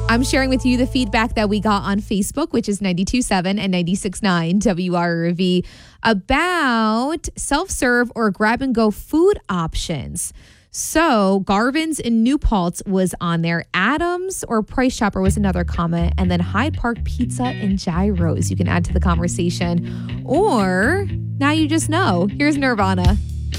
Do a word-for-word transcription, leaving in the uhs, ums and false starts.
I'm sharing with you the feedback that we got on Facebook, which is ninety-two point seven and ninety-six point nine W R R V, about self-serve or grab-and-go food options. So Garvin's in New Paltz was on there. Adams or Price Chopper was another comment. And then Hyde Park Pizza and Gyros. You can add to the conversation. Or now you just know. Here's Nirvana.